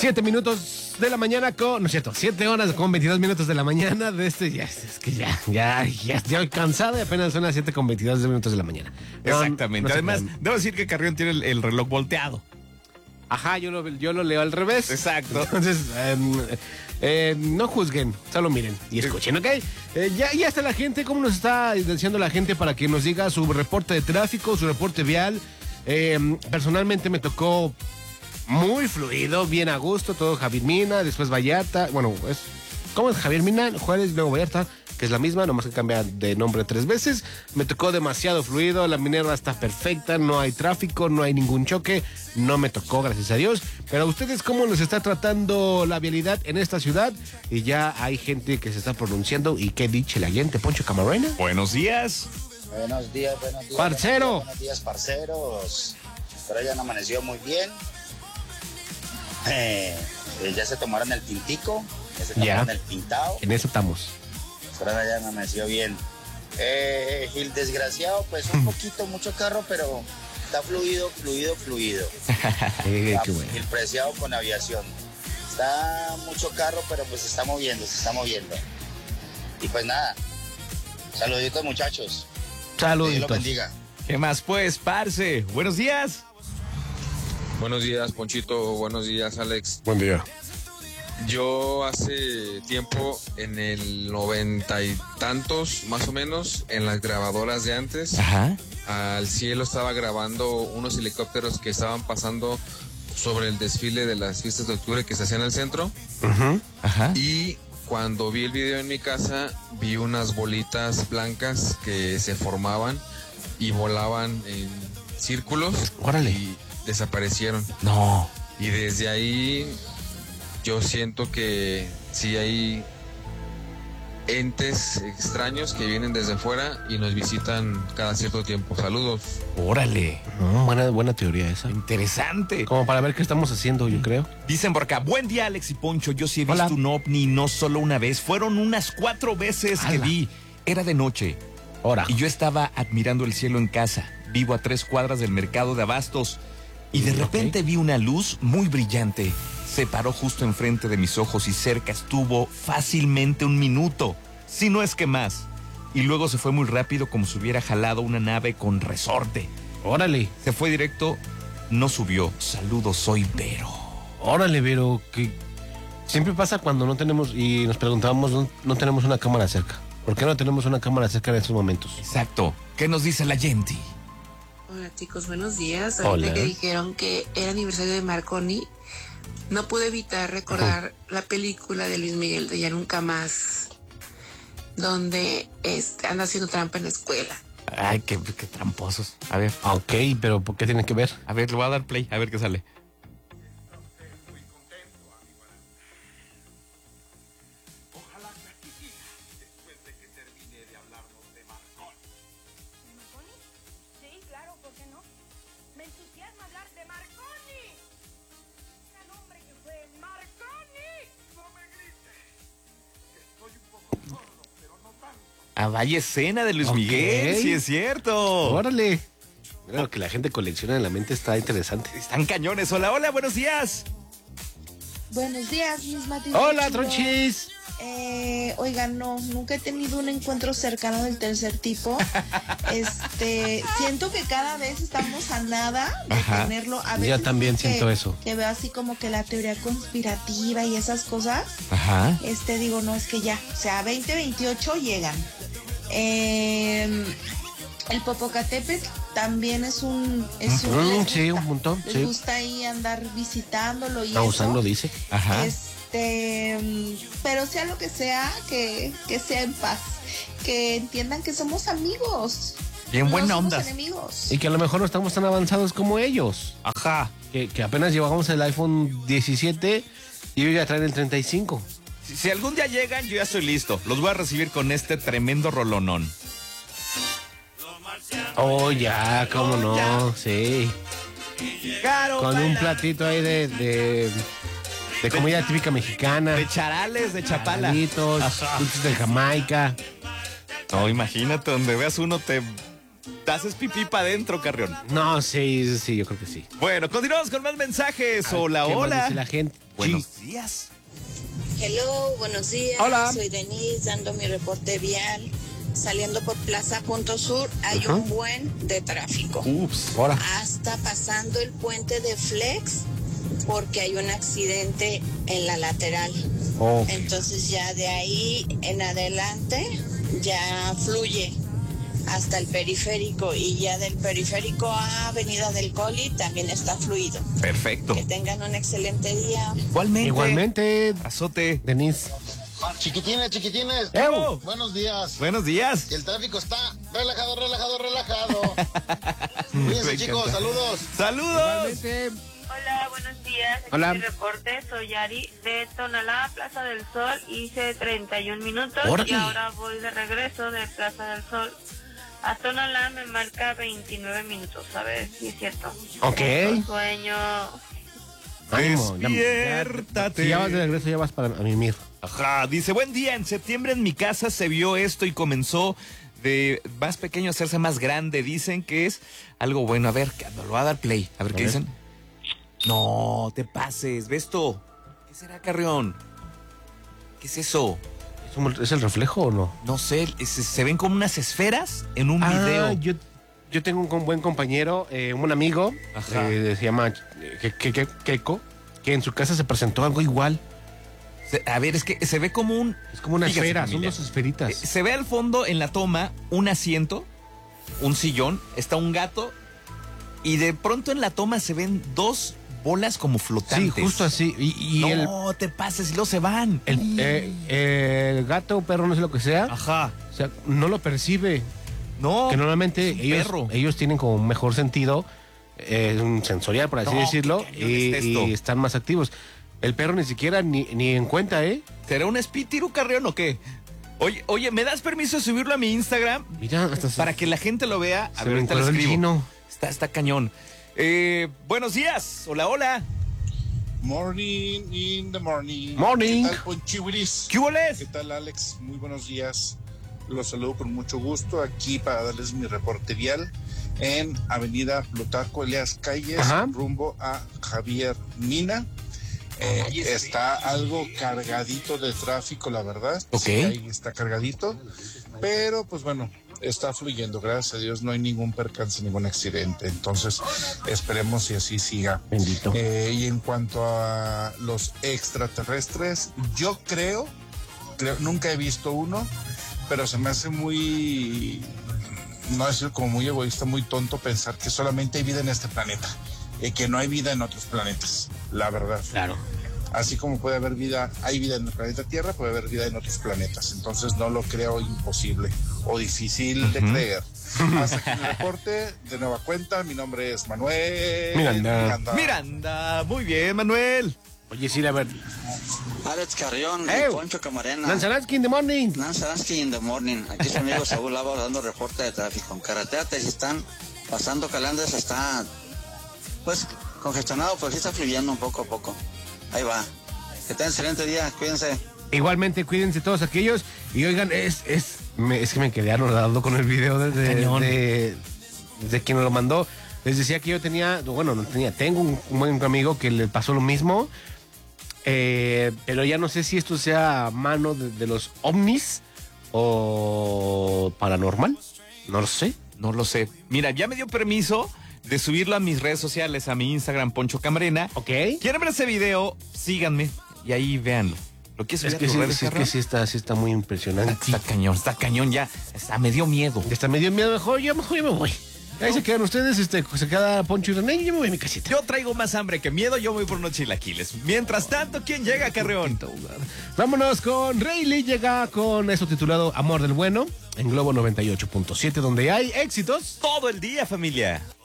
7 minutos de la mañana con... No es cierto, 7 horas con 22 minutos de la mañana de este... Ya, es que ya estoy cansado y apenas son las 7 con 22 minutos de la mañana. Exactamente. No, además, debo decir que Carrión tiene el reloj volteado. Ajá, yo lo leo al revés. Exacto. Entonces, no juzguen, solo miren y escuchen, ¿ok? Ya está la gente, ¿cómo nos está diciendo la gente para que nos diga su reporte de tráfico, su reporte vial? Personalmente me tocó muy fluido, bien a gusto, todo Javier Mina, después Vallarta, bueno, ¿cómo es Javier Mina? Juárez, luego Vallarta, que es la misma, nomás que cambia de nombre 3 veces. Me tocó demasiado fluido, la Minerva está perfecta, no hay tráfico, no hay ningún choque, no me tocó, gracias a Dios. Pero a ustedes, ¿cómo les está tratando la vialidad en esta ciudad? Y ya hay gente que se está pronunciando. ¿Y qué dice la gente? Poncho Camarena. Buenos días. Buenos días. Parcero. Buenos días, parceros. Pero ya amaneció muy bien. Ya se tomaron el tintico, ya se tomaron el pintado. En eso estamos. Pero ya amaneció bien. Gil, desgraciado, pues un poquito, mucho carro, pero está fluido. Qué bueno. Gil Preciado con aviación. Está mucho carro, pero pues se está moviendo. Y pues nada, saluditos muchachos. Saluditos. Dios los bendiga. ¿Qué más pues, parce? Buenos días. Buenos días, Ponchito. Buenos días, Alex. Buen día. Yo hace tiempo, en el 90 y tantos, más o menos, en las grabadoras de antes, Ajá. al cielo estaba grabando unos helicópteros que estaban pasando sobre el desfile de las fiestas de octubre que se hacían en el centro. Ajá. Y cuando vi el video en mi casa, vi unas bolitas blancas que se formaban y volaban en círculos. Órale. Y desaparecieron. No. Y desde ahí yo siento que sí hay entes extraños que vienen desde fuera y nos visitan cada cierto tiempo. Saludos. Órale. Buena teoría esa. Interesante. Como para ver qué estamos haciendo, yo creo. Dicen por acá, buen día Alex y Poncho, yo sí he visto Hola. un ovni, no solo una vez, fueron unas 4 veces que ¡Hala! vi. Era de noche Ahora. y yo estaba admirando el cielo en casa, vivo a 3 cuadras del mercado de abastos y de repente vi una luz muy brillante. Se paró justo enfrente de mis ojos y cerca estuvo fácilmente 1 minuto, si no es que más. Y luego se fue muy rápido como si hubiera jalado una nave con resorte. Órale. Se fue directo, no subió. Saludos, soy Vero. Órale, Vero, que siempre pasa cuando no tenemos, y nos preguntábamos, no tenemos una cámara cerca. ¿Por qué no tenemos una cámara cerca en estos momentos? Exacto. ¿Qué nos dice la gente? Hola chicos, buenos días. Ahorita Hola. que dijeron que era aniversario de Marconi, no pude evitar recordar la película de Luis Miguel de Ya Nunca Más, donde anda haciendo trampa en la escuela. Ay, qué tramposos. A ver, Ok, pero ¿por qué tiene que ver? le voy a dar play, a ver qué sale. ¿Marconi? Sí, claro, ¿por qué no? Me entusiasma hablar de Marconi. El hombre que fue Marconi. No me grites, que estoy un poco sordo, pero no tanto. Ah, vaya escena de Luis Ok. Miguel, sí es cierto. Órale. Lo que la gente colecciona en la mente está interesante. Están cañones. Hola, hola, buenos días. Buenos días, mis Mati. Hola, Tronchis. Oigan, no, nunca he tenido un encuentro cercano del tercer tipo. Siento que cada vez estamos a nada de Ajá. tenerlo. A veces Yo también siento eso. Que veo así como que la teoría conspirativa y esas cosas. Ajá. Digo, no, es que ya, o sea, 2028 llegan. El Popocatépetl también es un Sí, un montón. les Sí. gusta ahí andar visitándolo y Usando, eso. dice. Ajá. Pero sea lo que sea, que sea en paz, que entiendan que somos amigos. Bien buena no onda. somos enemigos. Y que a lo mejor no estamos tan avanzados como ellos. Ajá. Que apenas llevamos el iPhone 17 y ellos ya traen el 35. Si algún día llegan, yo ya estoy listo. Los voy a recibir con este tremendo rolonón. Oh, ya, cómo no, sí. Con un platito ahí de comida típica mexicana. De charales, de chapala. Palitos, Ajá. dulces de Jamaica. No, imagínate, donde veas uno te Te haces pipí para adentro, Carrión. No, sí, yo creo que sí. Bueno, continuamos con más mensajes. Hola, ¿Qué más hola. dice la gente? Buenos días. Hello, buenos días. Hola. Soy Denise dando mi reporte vial. Saliendo por Plaza Punto Sur hay un buen de tráfico. Ups, ahora. Hasta pasando el puente de Flex porque hay un accidente en la lateral. Oh. Entonces ya de ahí en adelante ya fluye hasta el periférico y ya del periférico a Avenida del Coli también está fluido. Perfecto. Que tengan un excelente día. Igualmente. Azote. Denise. Chiquitines, ¡Ew! buenos días. Buenos días. El tráfico está relajado. Cuídense, chicos, saludos. Saludos. Igualmente. Hola, buenos días. Aquí Hola. mi reporte, soy Ari de Tonalá, Plaza del Sol. Hice 31 minutos ¡Órale! y ahora voy de regreso de Plaza del Sol a Tonalá. Me marca 29 minutos, a ver si es cierto. Ok. Tengo sueño. Ánimo, Despiértate. Si ya vas de regreso, ya vas para mimir. Ajá, dice, buen día, en septiembre en mi casa se vio esto y comenzó de más pequeño a hacerse más grande. Dicen que es algo bueno. A ver, lo voy a dar play. A ver qué dicen. No, te pases, ¿ves esto? ¿Qué será, Carrión? ¿Qué es eso? ¿Es el reflejo o no? No sé, se ven como unas esferas en un video. Yo tengo un buen compañero, un amigo, Ajá. se llama Keiko, que en su casa se presentó algo igual. A ver, es que se ve como un... Es como una Fíjate, esfera, son familia. dos esferitas. Se ve al fondo en la toma un asiento, un sillón, está un gato y de pronto en la toma se ven dos bolas como Sí, flotantes. justo así. Y No, te pases y luego se van. el gato o perro, no sé lo que sea, Ajá. o sea, no lo percibe. No. Que normalmente es un perro. ellos tienen como un mejor sentido, un sensorial, por así No, decirlo, qué cañón está y esto. están más activos. El perro ni siquiera ni en cuenta, ¿eh? ¿Será un espíritu, Carrión, o qué? Oye, ¿me das permiso de subirlo a mi Instagram? Mira, hasta Para que la gente lo vea. A se ver, me ahorita le encuadró el escribo. chino. Está cañón. Buenos días. Hola, hola. Morning in the morning. Morning. ¿Qué tal, Ponchiwiris? ¿Qué huboles? ¿Qué tal, Alex? Muy buenos días. Los saludo con mucho gusto aquí para darles mi reporte vial en Avenida Plutarco Elías Calles, Ajá. rumbo a Javier Mina. Está algo cargadito de tráfico, la verdad. Ok. Sí, ahí está cargadito. Pero, pues bueno, está fluyendo. Gracias a Dios no hay ningún percance, ningún accidente. Entonces, esperemos y así siga. Bendito. Y en cuanto a los extraterrestres, yo creo, nunca he visto uno, pero se me hace muy, no decir como muy egoísta, muy tonto pensar que solamente hay vida en este planeta y que no hay vida en otros planetas, la verdad. Claro. Así como puede haber vida, hay vida en el planeta Tierra, puede haber vida en otros planetas. Entonces no lo creo imposible o difícil de creer. Hasta aquí mi reporte, de nueva cuenta, mi nombre es Manuel Miranda, muy bien, Manuel. Oye, sí, a ver. Alex Carrión, Poncho Camarena. Nanzaransky in the morning. Nanzaransky in the morning. Aquí su amigo Saúl Lava dando reporte de tráfico. En carretera te están pasando Calandres, está pues congestionado, pero sí está fluyendo un poco a poco. Ahí va. Que tengan excelente día, cuídense. Igualmente, cuídense todos aquellos. Y oigan, es que me quedé anodado con el video de quien lo mandó. Les decía que yo tengo un buen amigo que le pasó lo mismo. Pero ya no sé si esto sea mano de los ovnis o paranormal. No lo sé. Mira, ya me dio permiso de subirlo a mis redes sociales, a mi Instagram, Poncho Camarena. Ok. ¿Quieren ver ese video? Síganme y ahí véanlo. ¿Lo quieres subir a tus redes, Carrión? sí está muy impresionante. Está cañón ya. Me dio miedo. Ya está medio miedo, mejor yo me voy. Ahí se quedan ustedes, se queda Poncho y René y yo me voy a mi casita. Yo traigo más hambre que miedo, yo voy por unos chilaquiles. Mientras tanto, ¿quién llega, Carrión? Vámonos con Rayleigh, llega con eso titulado Amor del Bueno en Globo 98.7, donde hay éxitos todo el día, familia.